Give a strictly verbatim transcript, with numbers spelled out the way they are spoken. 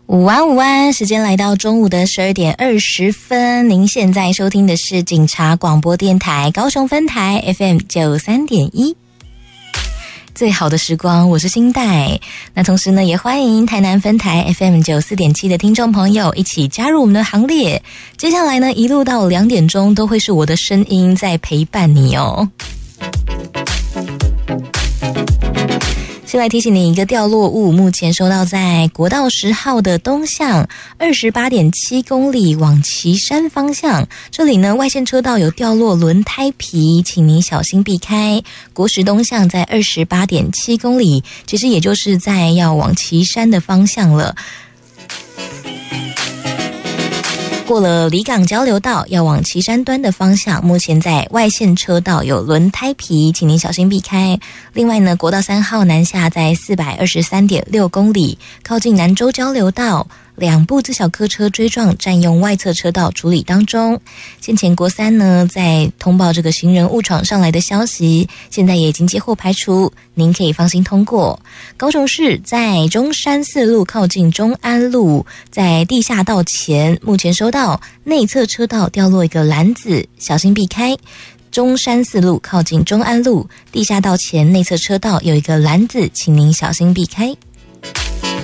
午安午安，时间来到中午的十二点二十分，您现在收听的是警察广播电台高雄分台 F M 九三点一。最好的时光，我是新代。那同时呢，也欢迎台南分台 F M 九四点七的听众朋友一起加入我们的行列。接下来呢，一路到两点钟都会是我的声音在陪伴你哦。先来提醒你一个掉落物，目前收到在国道十号的东向 二十八点七公里往旗山方向，这里呢外线车道有掉落轮胎皮，请您小心避开。国十东向在 二十八点七公里，其实也就是在要往旗山的方向了。过了离港交流道要往旗山端的方向，目前在外线车道有轮胎皮，请您小心避开。另外呢，国道三号南下在 四百二十三点六公里，靠近南州交流道，两部自小客车追撞，占用外侧车道处理当中。先前国三呢在通报这个行人误闯上来的消息，现在也已经接获排除，您可以放心通过。高雄市在中山四路靠近中安路，在地下道前，目前收到内侧车道掉落一个篮子，小心避开。中山四路靠近中安路，地下道前内侧车道有一个篮子，请您小心避开。